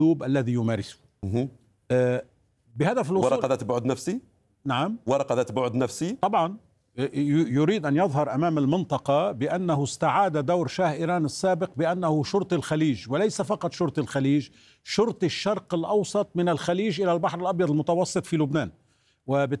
الأسلوب الذي يمارسه. بهدف الوصول. ورقة ذات بعد نفسي؟ نعم، ورقة ذات بعد نفسي؟ طبعا يريد أن يظهر أمام المنطقة بأنه استعاد دور شاه إيران السابق بأنه شرطي الخليج، وليس فقط شرطي الخليج، شرطي الشرق الأوسط من الخليج إلى البحر الأبيض المتوسط في لبنان.